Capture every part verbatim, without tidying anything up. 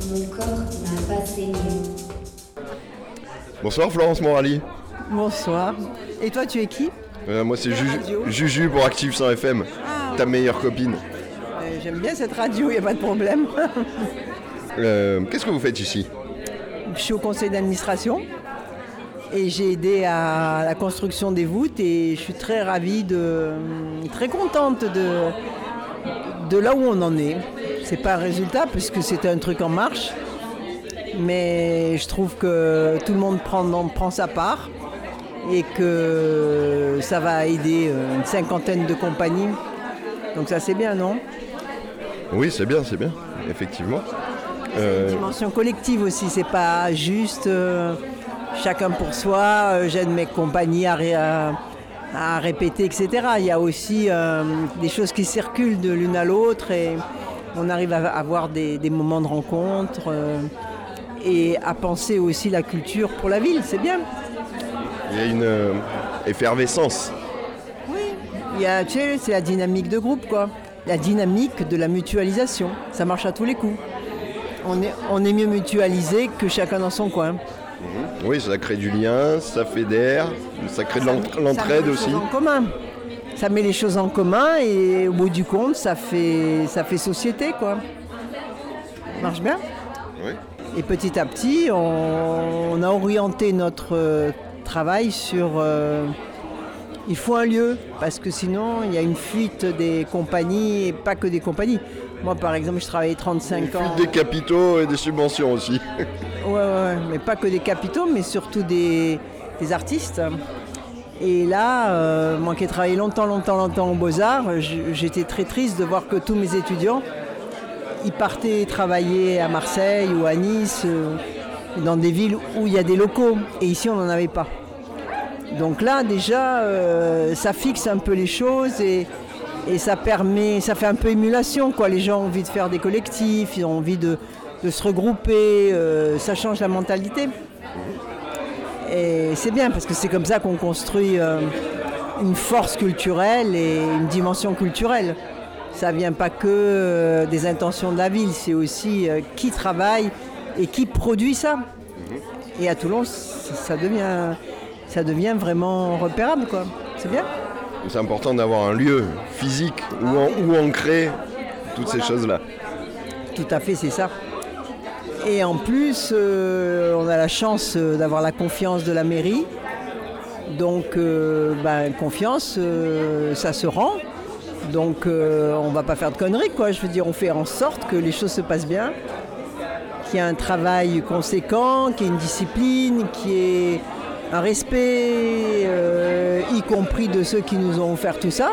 Mon corps n'a pas saigné. Bonsoir Florence Morali. Bonsoir. Et toi, tu es qui? euh, Moi c'est Juju, Juju pour Active cent F M, ah, ta meilleure copine. euh, J'aime bien cette radio, il n'y a pas de problème. euh, Qu'est-ce que vous faites ici? Je suis au conseil d'administration et j'ai aidé à la construction des voûtes et je suis très ravie, de, très contente de, de là où on en est. C'est pas un résultat puisque c'était un truc en marche, mais je trouve que tout le monde prend, prend sa part et que ça va aider une cinquantaine de compagnies. Donc ça c'est bien, non? Oui, c'est bien, c'est bien, effectivement. C'est euh... une dimension collective aussi, c'est pas juste euh, chacun pour soi, euh, j'aide mes compagnies à, ré, à, à répéter, et cetera. Il y a aussi euh, des choses qui circulent de l'une à l'autre et on arrive à avoir des, des moments de rencontre euh, et à penser aussi la culture pour la ville, c'est bien. Il y a une euh, effervescence. Oui, il y a, tu sais, c'est la dynamique de groupe, quoi. La dynamique de la mutualisation, ça marche à tous les coups. On est, on est mieux mutualisé que chacun dans son coin. Mmh. Oui, ça crée du lien, ça fédère, ça crée de l'entraide aussi. En commun. Ça met les choses en commun et au bout du compte, ça fait, ça fait société, quoi. Ça marche bien. Oui. Et petit à petit, on, on a orienté notre travail sur... Euh, il faut un lieu, parce que sinon, il y a une fuite des compagnies, et pas que des compagnies. Moi, par exemple, je travaillais trente-cinq ans... Une fuite des capitaux et des subventions aussi. Ouais, ouais, mais pas que des capitaux, mais surtout des, des artistes. Et là, euh, moi qui ai travaillé longtemps, longtemps, longtemps aux Beaux-Arts, j'étais très triste de voir que tous mes étudiants, ils partaient travailler à Marseille ou à Nice, euh, dans des villes où il y a des locaux. Et ici, on n'en avait pas. Donc là, déjà, euh, ça fixe un peu les choses et, et ça permet, ça fait un peu émulation, quoi. Les gens ont envie de faire des collectifs, ils ont envie de, de se regrouper, euh, ça change la mentalité. Et c'est bien parce que c'est comme ça qu'on construit euh, une force culturelle et une dimension culturelle. Ça ne vient pas que euh, des intentions de la ville, c'est aussi euh, qui travaille et qui produit ça. Et à Toulon, ça, ça devient... ça devient vraiment repérable, quoi. C'est bien. C'est important d'avoir un lieu physique où, en, où ancrer toutes voilà. Ces choses-là. Tout à fait, c'est ça. Et en plus, euh, on a la chance d'avoir la confiance de la mairie. Donc, euh, ben, confiance, euh, ça se rend. Donc, euh, on ne va pas faire de conneries, quoi. Je veux dire, on fait en sorte que les choses se passent bien, qu'il y ait un travail conséquent, qu'il y ait une discipline, qu'il y ait un respect, euh, y compris de ceux qui nous ont offert tout ça.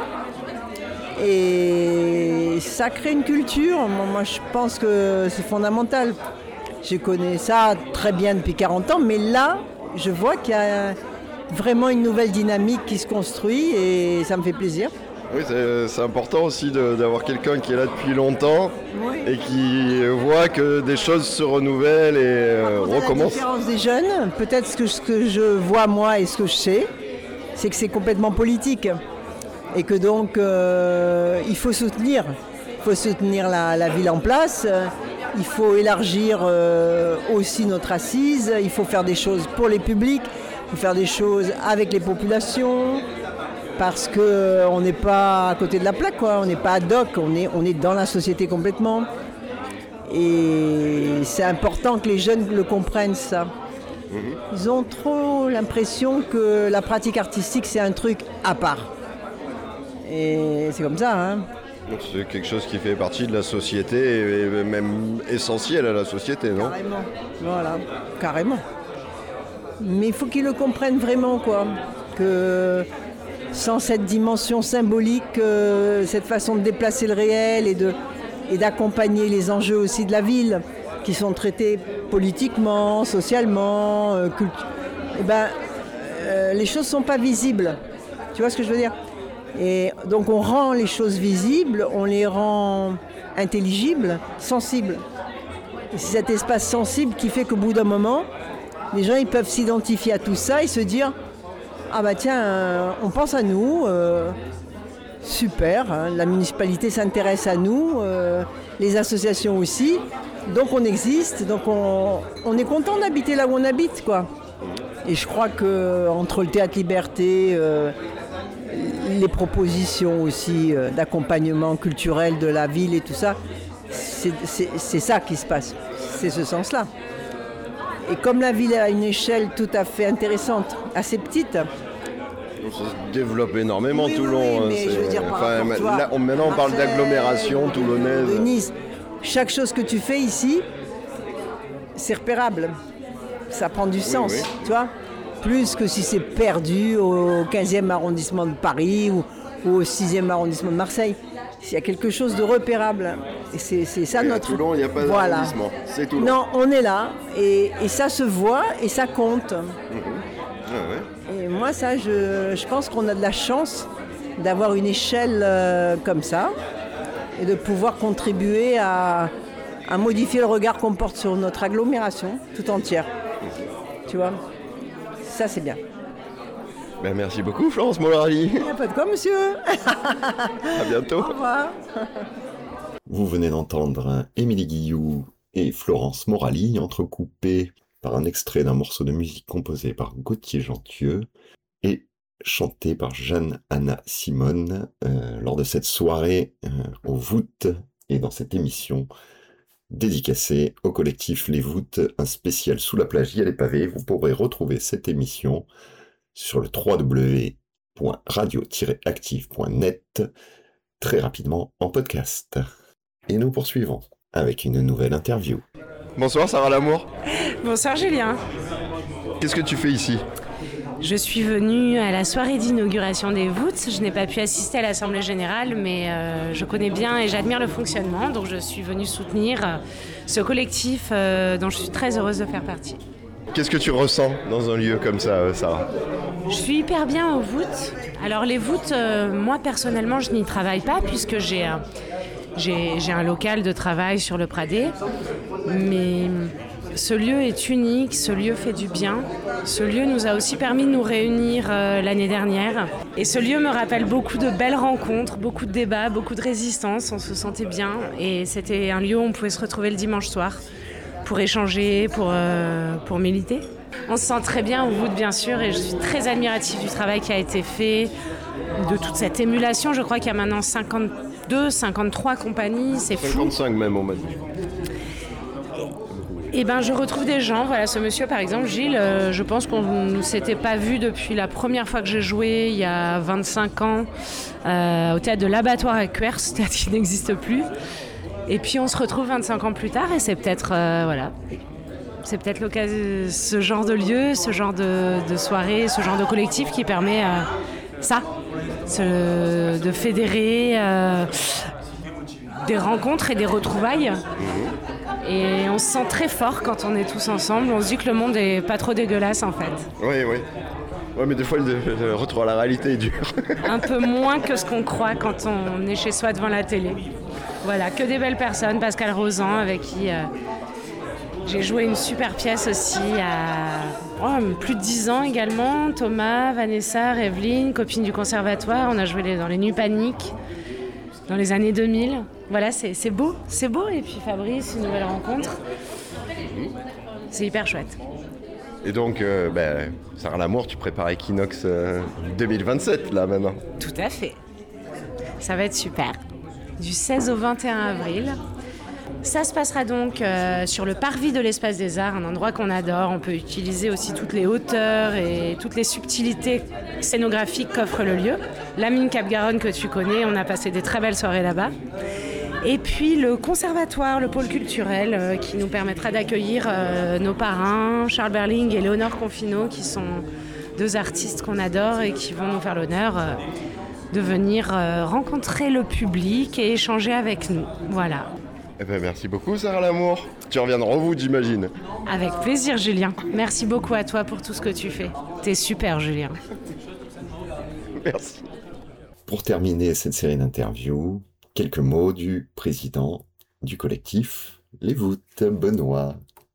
Et ça crée une culture. Moi, je pense que c'est fondamental. Je connais ça très bien depuis quarante ans, mais là, je vois qu'il y a vraiment une nouvelle dynamique qui se construit et ça me fait plaisir. Oui, c'est, c'est important aussi de, d'avoir quelqu'un qui est là depuis longtemps, oui. Et qui voit que des choses se renouvellent et euh, recommencent. La différence des jeunes, peut-être ce que, ce que je vois moi et ce que je sais, c'est que c'est complètement politique et que donc euh, il faut soutenir, il faut soutenir la, la ville en place, il faut élargir euh, aussi notre assise, il faut faire des choses pour les publics, il faut faire des choses avec les populations. Parce qu'on n'est pas à côté de la plaque, quoi. On n'est pas ad hoc, on est, on est dans la société complètement. Et c'est important que les jeunes le comprennent, ça. Ils ont trop l'impression que la pratique artistique, c'est un truc à part. Et c'est comme ça, hein. C'est quelque chose qui fait partie de la société et même essentiel à la société, non ? Carrément, voilà, carrément. Mais il faut qu'ils le comprennent vraiment, quoi. Que... sans cette dimension symbolique, euh, cette façon de déplacer le réel et, de, et d'accompagner les enjeux aussi de la ville, qui sont traités politiquement, socialement, euh, cult- eh ben, euh, les choses ne sont pas visibles. Tu vois ce que je veux dire ? Et donc on rend les choses visibles, on les rend intelligibles, sensibles. Et c'est cet espace sensible qui fait qu'au bout d'un moment, les gens ils peuvent s'identifier à tout ça et se dire « Ah bah tiens, euh, on pense à nous, euh, super, hein, la municipalité s'intéresse à nous, euh, les associations aussi, Donc on existe, donc on, on est content d'habiter là où on habite, quoi. Et je crois que entre le Théâtre Liberté, euh, les propositions aussi euh, d'accompagnement culturel de la ville et tout ça, c'est, c'est, c'est ça qui se passe, c'est ce sens-là. Et comme la ville est à une échelle tout à fait intéressante, assez petite. Ça se développe énormément, Oui, Toulon. oui, mais je veux dire, par enfin, rapport, tu vois, là, on, maintenant on parle Marseille, d'agglomération toulonnaise. de Nice. Chaque chose que tu fais ici, c'est repérable. Ça prend du sens, oui. tu vois. Plus que si c'est perdu au quinzième arrondissement de Paris ou, ou au sixième arrondissement de Marseille. S'il y a quelque chose de repérable, et c'est, c'est ça Et notre... à Toulon, il n'y a pas voilà. d'arrondissement, c'est Toulon. Non, on est là, et, et ça se voit, et ça compte. Mmh. Ah ouais. Et moi, ça, je, je pense qu'on a de la chance d'avoir une échelle euh, comme ça, et de pouvoir contribuer à, à modifier le regard qu'on porte sur notre agglomération tout entière. Tu vois, ça c'est bien. Ben, merci beaucoup, Florence Mollarli. Il n'y a pas de quoi, monsieur. À bientôt. Au revoir. Vous venez d'entendre Émilie Guilloux et Florence Morali, entrecoupés par un extrait d'un morceau de musique composé par Gauthier Gentieux et chanté par Jeanne-Anna Simone euh, lors de cette soirée euh, aux Voûtes et dans cette émission dédicacée au collectif Les Voûtes, un spécial sous la plage y a les pavés. Vous pourrez retrouver cette émission sur le w w w point radio tiret active point net très rapidement en podcast. Et nous poursuivons avec une nouvelle interview. Bonsoir Sarah Lamour. Bonsoir Julien. Qu'est-ce que tu fais ici ? Je suis venue à la soirée d'inauguration des Voûtes. Je n'ai pas pu assister à l'Assemblée Générale, mais euh, je connais bien et j'admire le fonctionnement. Donc je suis venue soutenir euh, ce collectif euh, dont je suis très heureuse de faire partie. Qu'est-ce que tu ressens dans un lieu comme ça, Sarah ? Je suis hyper bien aux Voûtes. Alors les Voûtes, euh, moi personnellement, je n'y travaille pas puisque j'ai, euh, j'ai, j'ai un local de travail sur le Pradé. Mais ce lieu est unique, ce lieu fait du bien. Ce lieu nous a aussi permis de nous réunir euh, l'année dernière. Et ce lieu me rappelle beaucoup de belles rencontres, beaucoup de débats, beaucoup de résistance. On se sentait bien et c'était un lieu où on pouvait se retrouver le dimanche soir pour échanger, pour, euh, pour militer. On se sent très bien aux Voûtes, bien sûr, et je suis très admirative du travail qui a été fait, de toute cette émulation. Je crois qu'il y a maintenant cinquante-deux, cinquantetrois compagnies, c'est fou. cinquante-cinq même, on m'a dit. Et ben, je retrouve des gens, voilà, ce monsieur par exemple, Gilles, euh, je pense qu'on ne s'était pas vu depuis la première fois que j'ai joué, il y a vingt-cinq ans, euh, au théâtre de l'Abattoir à Cuers, ce théâtre qui n'existe plus. Et puis on se retrouve vingt-cinq ans plus tard et c'est peut-être, euh, voilà, c'est peut-être l'occasion, ce genre de lieu, ce genre de, de soirée, ce genre de collectif qui permet euh, ça, ce, de fédérer euh, des rencontres et des retrouvailles. Et on se sent très fort quand on est tous ensemble. On se dit que le monde est pas trop dégueulasse en fait. Oui, oui. Ouais, mais des fois, le, le retour à la réalité est dur. Un peu moins que ce qu'on croit quand on est chez soi devant la télé. Voilà, que des belles personnes. Pascal Rozan, avec qui euh, j'ai joué une super pièce aussi à oh, plus de dix ans également. Thomas, Vanessa, Revelyne, copine du conservatoire. On a joué les, dans les Nuits Paniques dans les années deux mille. Voilà, c'est, c'est beau, c'est beau. Et puis Fabrice, une nouvelle rencontre. C'est hyper chouette. Et donc, euh, ben, Sarah Lamour, tu prépares Equinox euh, deux mille vingt-sept, là, maintenant. Tout à fait. Ça va être super. Du seize au vingt et un avril. Ça se passera donc euh, sur le parvis de l'Espace des Arts, un endroit qu'on adore. On peut utiliser aussi toutes les hauteurs et toutes les subtilités scénographiques qu'offre le lieu. La mine Cap-Garonne que tu connais, on a passé des très belles soirées là-bas. Et puis le conservatoire, le pôle culturel euh, qui nous permettra d'accueillir euh, nos parrains, Charles Berling et Léonore Confino, qui sont deux artistes qu'on adore et qui vont nous faire l'honneur euh, de venir euh, rencontrer le public et échanger avec nous. Voilà. Eh ben, merci beaucoup, Sarah Lamour. Tu reviendras au Voûtes, j'imagine. Avec plaisir, Julien. Merci beaucoup à toi pour tout ce que tu fais. T'es super, Julien. Merci. Pour terminer cette série d'interviews, quelques mots du président du collectif Les Voûtes, Benoît.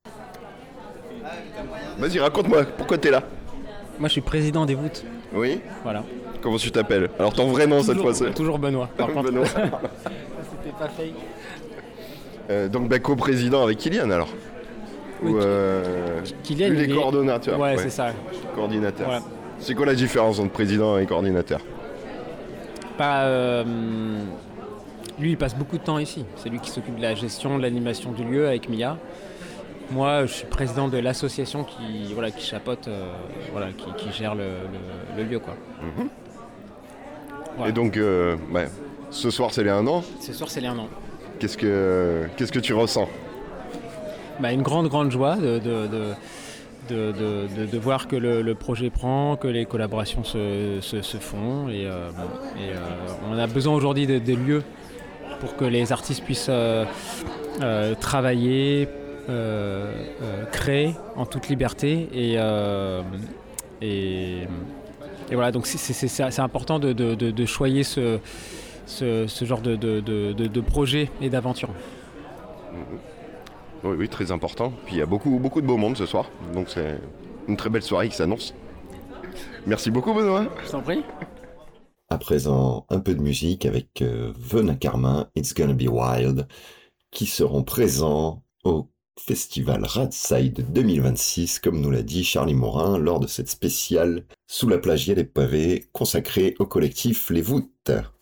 Vas-y, raconte-moi, pourquoi t'es là ? Moi, je suis président des Voûtes. Oui ? Voilà. Comment tu t'appelles ? Alors, ton vrai nom, cette Toujours- fois-ci ? Toujours Benoît. Par contre. Benoît. C'était pas fake. Euh, donc bah, co-président avec Kylian alors. Oui, Ou euh, Kylian, lui, les il est- coordonnateurs. Ouais, c'est ça. Coordinateur. Ouais. C'est quoi la différence entre président et coordinateur? Bah, euh, lui, il passe beaucoup de temps ici. C'est lui qui s'occupe de la gestion, de l'animation du lieu avec Mia. Moi, je suis président de l'association qui, voilà, qui chapeaute, euh, voilà, qui, qui gère le, le- le lieu, quoi. Mhm. Voilà. Et donc, euh, bah, ce soir, c'est les un an. Ce soir, c'est les un an. Qu'est-ce que, qu'est-ce que tu ressens? Bah, une grande, grande joie de, de, de, de, de- de- de voir que le, le projet prend, que les collaborations se, se, se font. Et, euh, bon, et, euh, on a besoin aujourd'hui de, des lieux pour que les artistes puissent euh, euh, travailler, euh, euh, créer en toute liberté. Et, euh, et, et voilà, donc c'est, c'est, c'est, c'est important de, de, de, de choyer ce, ce, ce genre de, de, de, de, de projet et d'aventure. Oui, oui, très important. Puis il y a beaucoup, beaucoup de beau monde ce soir. Donc c'est une très belle soirée qui s'annonce. Merci beaucoup, Benoît. Je t'en prie. À présent, un peu de musique avec euh, Vena Carmin, It's Gonna Be Wild, qui seront présents au festival Radside deux mille vingt-six, comme nous l'a dit Charlie Morin lors de cette spéciale Sous la plage, il y a des pavés consacrée au collectif Les Voûtes.